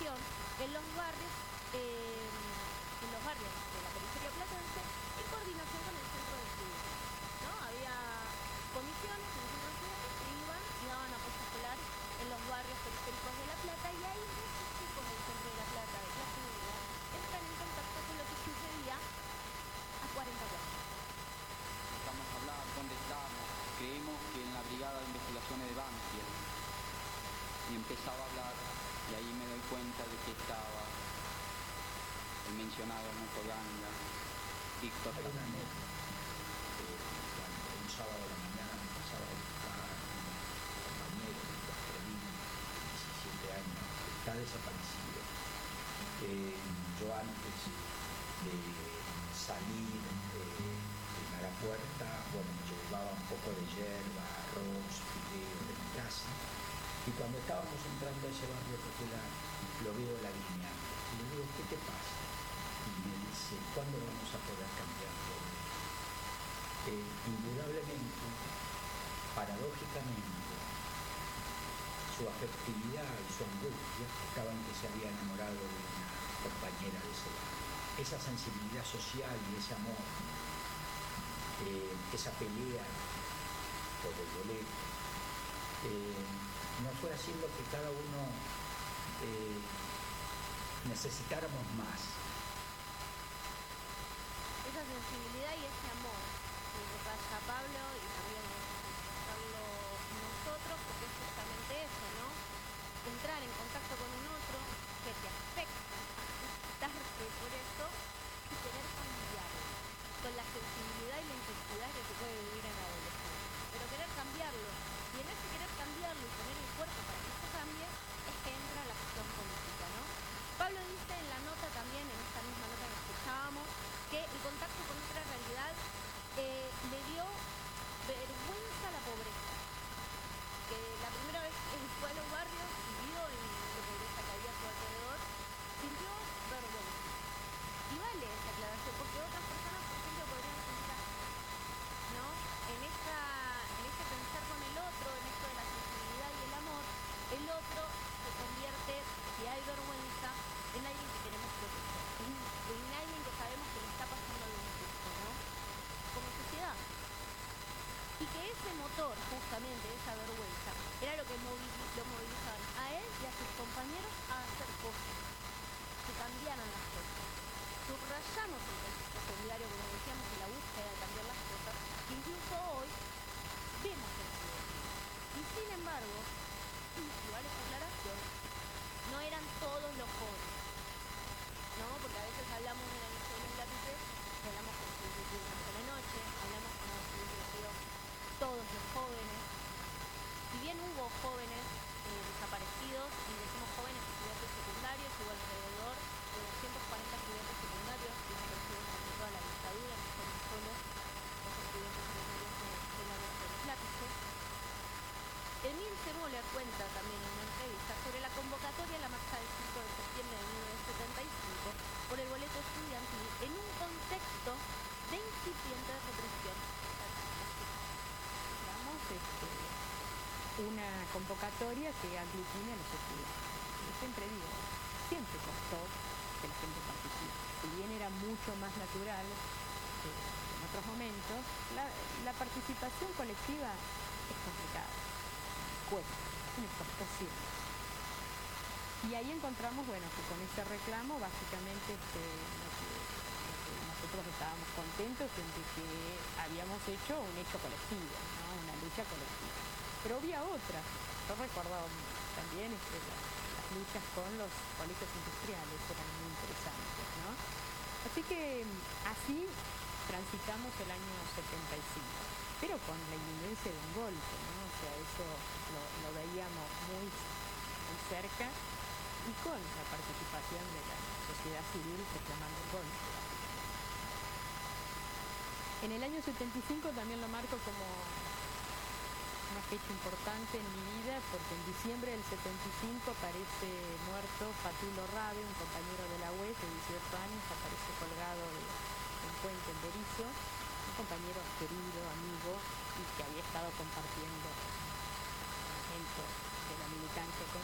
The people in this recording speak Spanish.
coordinación en los barrios de la periferia platense, en coordinación con el centro de estudios, ¿no? Había comisiones en el centro de estudios que iban y daban apoyo escolar en los barrios periféricos de La Plata, y ahí muchos chicos del centro de La Plata, de clase media, entran en contacto con lo que sucedía a 40 cuadras. Empezamos a hablar dónde estamos, creemos que en la Brigada de Investigaciones de Banfield, y empezaba a hablar, y ahí me doy cuenta de que estaba el mencionado Motoganga, Víctor Fernández. Un sábado a la mañana me pasaba a buscar un compañero de Castrolín, 17 años, que está desaparecido. Yo antes de salir de la puerta, bueno, me llevaba un poco de yerba, arroz, fideos de mi casa. Y cuando estábamos entrando a ese barrio popular, lo veo la línea. Y le digo, ¿qué te pasa? Y me dice, ¿cuándo vamos a poder cambiar todo esto? Indudablemente, paradójicamente, su afectividad y su angustia estaba en que se había enamorado de una compañera de ese barrio. Esa sensibilidad social y ese amor, esa pelea por el boleto, no fue haciendo que cada uno necesitáramos más. Esa sensibilidad y ese amor que le pasa a Pablo, y también necesitarlo nosotros, porque es justamente eso, ¿no? Entrar en contacto con un otro que te afecta, afectarte por eso, y querer cambiarlo, con la sensibilidad y la intensidad que se puede vivir en la adolescencia. Pero querer cambiarlo, y en ese querer cambiarlo y poner el cuerpo para que esto cambie, es que entra la acción política, ¿no? Pablo dice en la nota también, en esta misma nota que escuchábamos, que el contacto con otra realidad le dio vergüenza a la pobreza. Que la primera vez que fue a los barrios y vio la pobreza que había a su alrededor, sintió vergüenza. Y vale esa aclaración, porque otras personas, por ejemplo, podrían pensar, ¿no? En ese pensar con el otro, en esto de la sensibilidad y el amor, el otro se convierte, si hay vergüenza, en alguien que queremos proteger, en alguien que sabemos que le está pasando algo injusto, ¿no? Como sociedad. Y que ese motor, justamente, esa vergüenza, era lo que lo movilizaban a él y a sus compañeros a hacer cosas, que cambiaran las cosas. Subrayamos el contexto solidario, como decíamos, en la búsqueda de cambiar las cosas, que incluso hoy vemos el silencio. Y sin embargo, y vale esa aclaración, no eran todos los jóvenes, ¿no? Porque a veces hablamos de la noche de los lápices, y hablamos como si hubiese sido una sola noche, hablamos como si hubiese sido todos los jóvenes. Si bien hubo jóvenes desaparecidos, y decimos jóvenes estudiantes secundarios, hubo alrededor de 240 estudiantes secundarios desaparecidos durante toda la dictadura, no fueron solo los estudiantes secundarios de la noche de los lápices. Emil Semoller cuenta también en una entrevista sobre la convocatoria a la marcha del 5 de septiembre de 1975 por el boleto estudiantil en un contexto de incipiente represión. Una convocatoria que aglutine a los estudiantes. Yo siempre digo, siempre costó que la gente participe. Si bien era mucho más natural en otros momentos, la participación colectiva es complicada. Cuesta, me costó siempre. Y ahí encontramos, bueno, que con ese reclamo básicamente nosotros estábamos contentos de que habíamos hecho un hecho colectivo, ¿no? Una lucha colectiva. Pero había otras. Yo recuerdo también las luchas con los colegios industriales, eran muy interesantes, ¿no? Así que así transitamos el año 75, pero con la inminencia de un golpe, ¿no? O sea, eso lo veíamos muy cerca, y con la participación de la sociedad civil reclamando el golpe. En el año 75 también lo marco como una fecha importante en mi vida, porque en diciembre del 75 aparece muerto Fatulo Rabe, un compañero de la UES de 18 años, aparece colgado de un puente en Berizo, un compañero querido, amigo, y que había estado compartiendo momentos de la militancia con